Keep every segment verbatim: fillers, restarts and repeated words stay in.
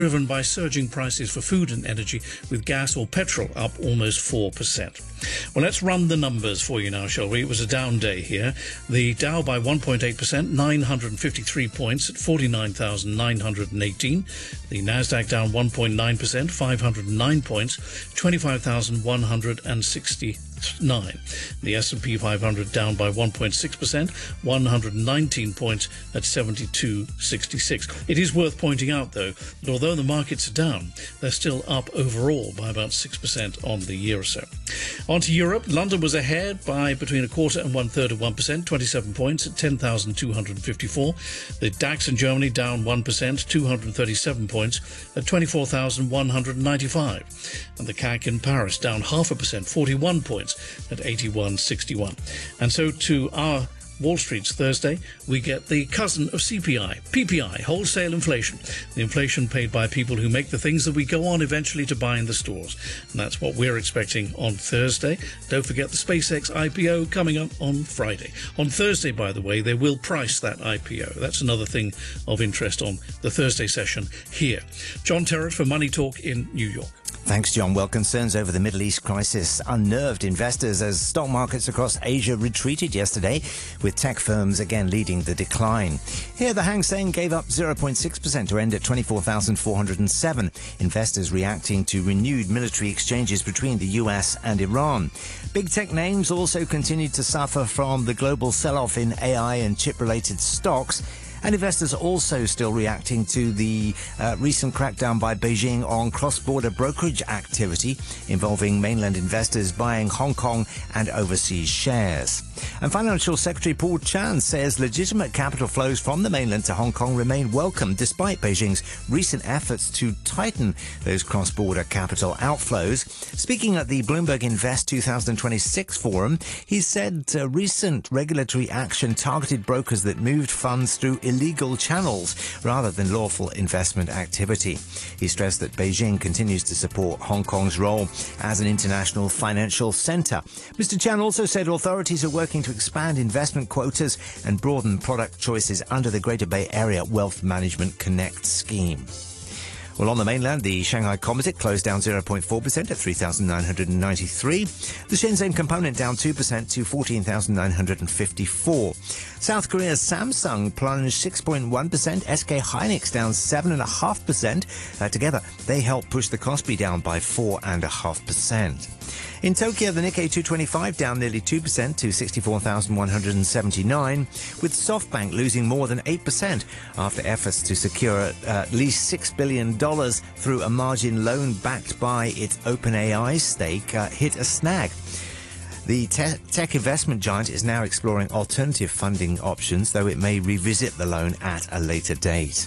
driven by surging prices for food and energy, with gas or petrol up almost four percent. Well, let's run the numbers for you now, shall we? It was a down day here. The Dow by one point eight percent, nine hundred fifty-three points at forty-nine thousand nine hundred eighteen. The Nasdaq down one point nine percent, five hundred nine points, twenty-five thousand one hundred sixty-nine. The S and P five hundred down by one point six percent, one hundred nineteen points at seventy-two sixty-six. It is worth pointing out, though, that although the markets are down, they're still up overall by about six percent on the year or so. On to Europe. London was ahead by between a quarter and one-third of one percent, twenty-seven points at ten thousand two hundred fifty-four. The DAX in Germany down one percent, two hundred thirty-seven points at twenty-four thousand one hundred ninety-five. And the C A C in Paris down half a percent, forty-one points at eighty-one sixty-one. And so to our Wall Street's Thursday, we get the cousin of C P I, P P I, wholesale inflation, the inflation paid by people who make the things that we go on eventually to buy in the stores. And that's what we're expecting on Thursday. Don't forget the SpaceX I P O coming up on Friday. On Thursday, by the way, they will price that I P O. That's another thing of interest on the Thursday session here. John Terrett for Money Talk in New York. Thanks, John. Well, concerns over the Middle East crisis unnerved investors as stock markets across Asia retreated yesterday, with tech firms again leading the decline. Here, the Hang Seng gave up zero point six percent to end at twenty-four thousand four hundred seven, investors reacting to renewed military exchanges between the U S and Iran. Big tech names also continued to suffer from the global sell-off in A I and chip-related stocks. And investors are also still reacting to the uh, recent crackdown by Beijing on cross-border brokerage activity involving mainland investors buying Hong Kong and overseas shares. And Financial Secretary Paul Chan says legitimate capital flows from the mainland to Hong Kong remain welcome despite Beijing's recent efforts to tighten those cross-border capital outflows. Speaking at the Bloomberg Invest twenty twenty-six forum, he said uh, recent regulatory action targeted brokers that moved funds through illegal channels rather than lawful investment activity. He stressed that Beijing continues to support Hong Kong's role as an international financial centre. Mister Chan also said authorities are working to expand investment quotas and broaden product choices under the Greater Bay Area Wealth Management Connect scheme. Well, on the mainland, the Shanghai Composite closed down zero point four percent at three thousand nine hundred ninety-three. The Shenzhen Component down two percent to fourteen thousand nine hundred fifty-four. South Korea's Samsung plunged six point one percent. S K Hynix down seven point five percent. Uh, together, they helped push the Kospi down by four point five percent. In Tokyo, the Nikkei two twenty-five down nearly two percent to sixty-four thousand one hundred seventy-nine, with SoftBank losing more than eight percent after efforts to secure uh, at least six billion dollars through a margin loan backed by its OpenAI stake uh, hit a snag. The te- tech investment giant is now exploring alternative funding options, though it may revisit the loan at a later date.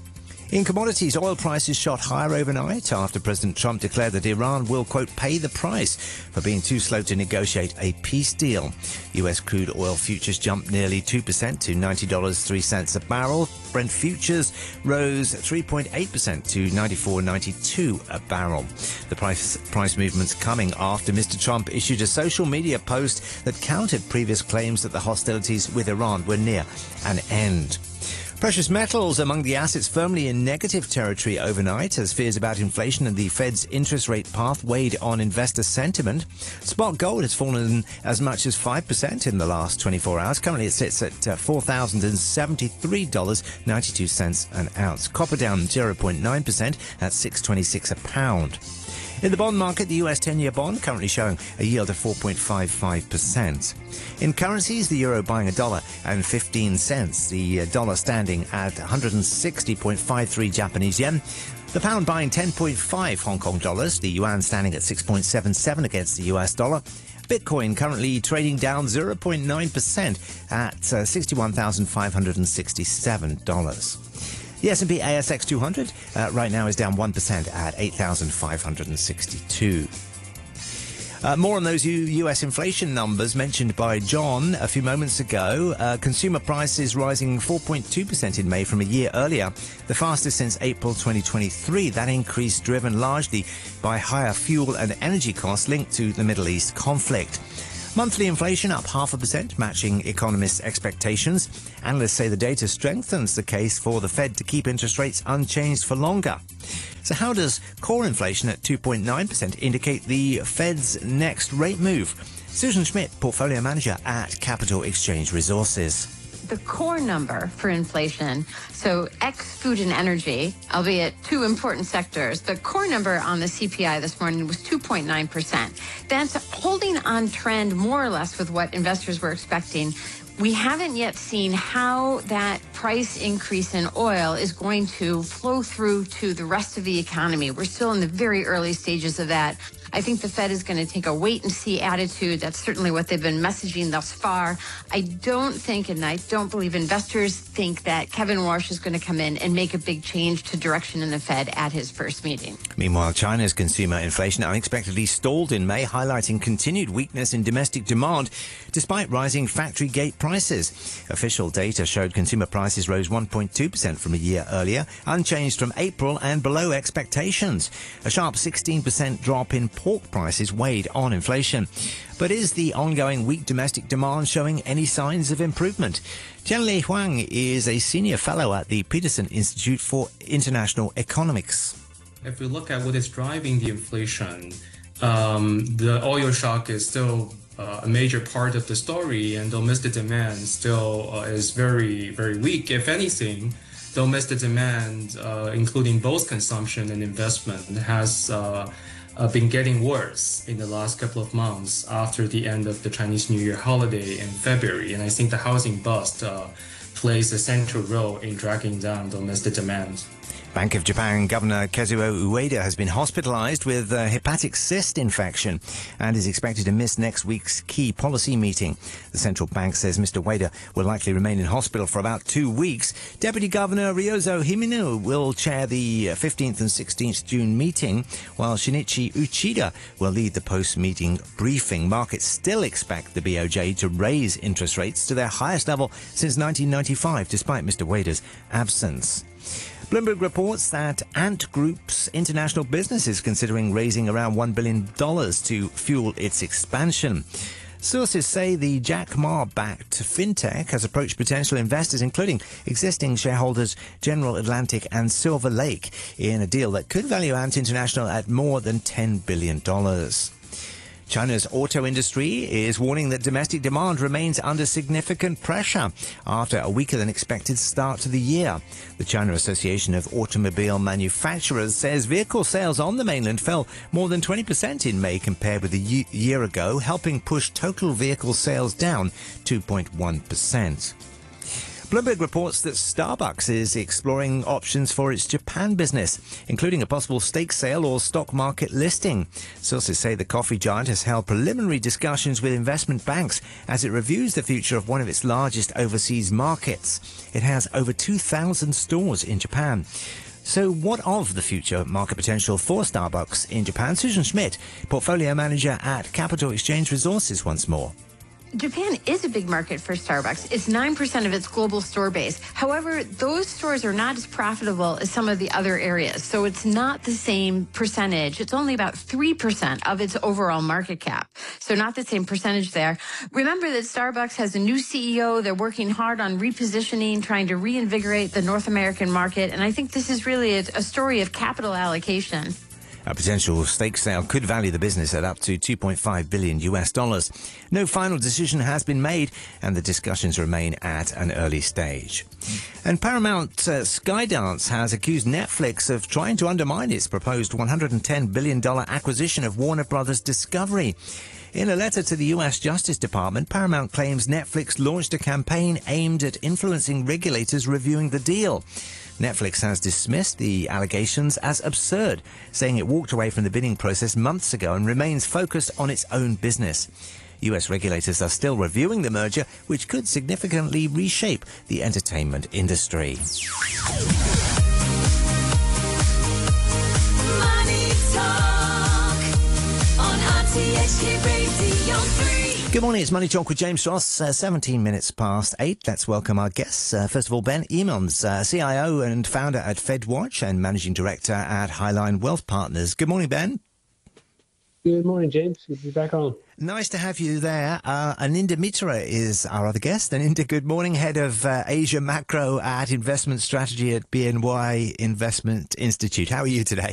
In commodities, oil prices shot higher overnight after President Trump declared that Iran will, quote, pay the price for being too slow to negotiate a peace deal. U S crude oil futures jumped nearly two percent to ninety dollars and three cents a barrel. Brent futures rose three point eight percent to ninety-four ninety-two a barrel. The price, price movement's coming after Mister Trump issued a social media post that countered previous claims that the hostilities with Iran were near an end. Precious metals among the assets firmly in negative territory overnight as fears about inflation and the Fed's interest rate path weighed on investor sentiment. Spot gold has fallen as much as five percent in the last twenty-four hours. Currently it sits at uh, four thousand seventy-three dollars and ninety-two cents an ounce. Copper down zero point nine percent at six twenty-six a pound. In the bond market, the U S ten-year bond currently showing a yield of four point five five percent. In currencies, the euro buying a dollar and fifteen cents, the dollar standing at one hundred sixty point five three Japanese yen. The pound buying ten point five Hong Kong dollars, the yuan standing at six point seven seven against the U S dollar. Bitcoin currently trading down zero point nine percent at uh, sixty-one thousand five hundred sixty-seven dollars. The S and P A S X two hundred uh, right now is down one percent at eight thousand five hundred sixty-two. Uh, more on those U S inflation numbers mentioned by John a few moments ago. Uh, consumer prices rising four point two percent in May from a year earlier, the fastest since April twenty twenty-three. That increase driven largely by higher fuel and energy costs linked to the Middle East conflict. Monthly inflation up half a percent, matching economists' expectations. Analysts say the data strengthens the case for the Fed to keep interest rates unchanged for longer. So how does core inflation at two point nine percent indicate the Fed's next rate move? Susan Schmidt, portfolio manager at Capital Exchange Resources. The core number for inflation, so ex-food and energy, albeit two important sectors, the core number on the C P I this morning was two point nine percent. That's holding on trend more or less with what investors were expecting. We haven't yet seen how that price increase in oil is going to flow through to the rest of the economy. We're still in the very early stages of that. I think the Fed is going to take a wait-and-see attitude. That's certainly what they've been messaging thus far. I don't think, and I don't believe investors think that Kevin Warsh is going to come in and make a big change to direction in the Fed at his first meeting. Meanwhile, China's consumer inflation unexpectedly stalled in May, highlighting continued weakness in domestic demand despite rising factory gate prices. Official data showed consumer prices rose one point two percent from a year earlier, unchanged from April and below expectations. A sharp sixteen percent drop in pork prices weighed on inflation. But is the ongoing weak domestic demand showing any signs of improvement? Jianlei Huang is a senior fellow at the Peterson Institute for International Economics. If we look at what is driving the inflation, um, the oil shock is still uh, a major part of the story, and domestic demand still uh, is very, very weak. If anything, domestic demand, uh, including both consumption and investment, has uh, uh, been getting worse in the last couple of months after the end of the Chinese New Year holiday in February. And I think the housing bust uh, plays a central role in dragging down domestic demand. Bank of Japan Governor Kazuo Ueda has been hospitalized with a hepatic cyst infection and is expected to miss next week's key policy meeting. The central bank says Mister Ueda will likely remain in hospital for about two weeks. Deputy Governor Ryozo Himino will chair the fifteenth and sixteenth June meeting, while Shinichi Uchida will lead the post-meeting briefing. Markets still expect the B O J to raise interest rates to their highest level since nineteen ninety-five, despite Mister Ueda's absence. Bloomberg reports that Ant Group's international business is considering raising around one billion dollars to fuel its expansion. Sources say the Jack Ma-backed fintech has approached potential investors, including existing shareholders General Atlantic and Silver Lake, in a deal that could value Ant International at more than ten billion dollars. China's auto industry is warning that domestic demand remains under significant pressure after a weaker than expected start to the year. The China Association of Automobile Manufacturers says vehicle sales on the mainland fell more than twenty percent in May compared with a year ago, helping push total vehicle sales down two point one percent. Bloomberg reports that Starbucks is exploring options for its Japan business, including a possible stake sale or stock market listing. Sources say the coffee giant has held preliminary discussions with investment banks as it reviews the future of one of its largest overseas markets. It has over two thousand stores in Japan. So what of the future market potential for Starbucks in Japan? Susan Schmidt, portfolio manager at Capital Exchange Resources, once more. Japan is a big market for Starbucks. It's nine percent of its global store base. However, those stores are not as profitable as some of the other areas. So it's not the same percentage. It's only about three percent of its overall market cap. So not the same percentage there. Remember that Starbucks has a new C E O. They're working hard on repositioning, trying to reinvigorate the North American market. And I think this is really a, a story of capital allocation. A potential stake sale could value the business at up to two point five billion U S dollars. No final decision has been made, and the discussions remain at an early stage. And Paramount uh, Skydance has accused Netflix of trying to undermine its proposed one hundred ten billion dollars acquisition of Warner Brothers Discovery. In a letter to the U S Justice Department, Paramount claims Netflix launched a campaign aimed at influencing regulators reviewing the deal. Netflix has dismissed the allegations as absurd, saying it walked away from the bidding process months ago and remains focused on its own business. U S regulators are still reviewing the merger, which could significantly reshape the entertainment industry. Money Talk on R T H K Radio three. Good morning, it's Money Talk with James Ross, uh, seventeen minutes past eight. Let's welcome our guests. Uh, first of all, Ben Emons, uh, C I O and founder at FedWatch and Managing Director at Highline Wealth Partners. Good morning, Ben. Good morning, James. Good to be back on. Nice to have you there. Uh, Aninda Mitra is our other guest. Aninda, good morning, head of uh, Asia Macro at Investment Strategy at B N Y Investment Institute. How are you today?